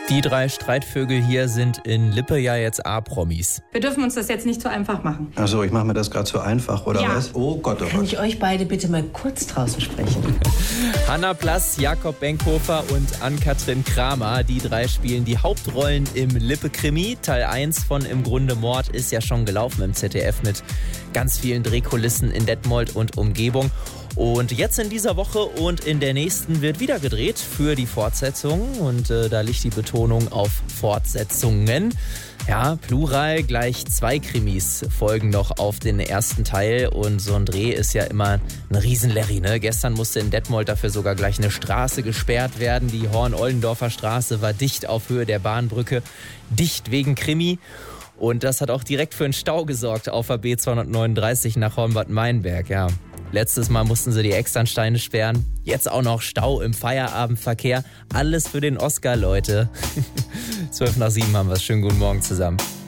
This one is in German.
Die 3 Streitvögel hier sind in Lippe ja jetzt A-Promis. Wir dürfen uns das jetzt nicht so einfach machen. Ach so, ich mache mir das gerade zu einfach, oder Ja. was? Oh Gott, oh Kann Gott. ich euch beide bitte mal kurz draußen sprechen? Hanna Plass, Jakob Benkhofer und Ann-Kathrin Kramer. Die 3 spielen die Hauptrollen im Lippe-Krimi. Teil 1 von Im Grunde Mord ist ja schon gelaufen im ZDF mit ganz vielen Drehkulissen in Detmold und Umgebung. Und jetzt in dieser Woche und in der nächsten wird wieder gedreht für die Fortsetzung. Und da liegt die Betonung auf Fortsetzungen. Ja, Plural gleich 2 Krimis folgen noch auf den ersten Teil. Und so ein Dreh ist ja immer ein Riesenlerry, ne? Gestern musste in Detmold dafür sogar gleich eine Straße gesperrt werden. Die Horn-Ollendorfer Straße war dicht auf Höhe der Bahnbrücke. Dicht wegen Krimi. Und das hat auch direkt für einen Stau gesorgt auf der B239 nach Hornbad Meinberg, ja. Letztes Mal mussten sie die Externsteine sperren. Jetzt auch noch Stau im Feierabendverkehr. Alles für den Oscar, Leute. 12 nach 7 haben wir es. Schönen guten Morgen zusammen.